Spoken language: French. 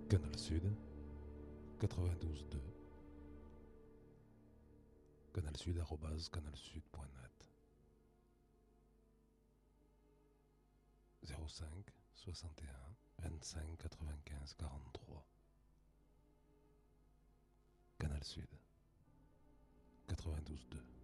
Canal Sud, 92.2. canalsud@canalsud.net 05 61 25 95 43. Canal Sud, 92.2.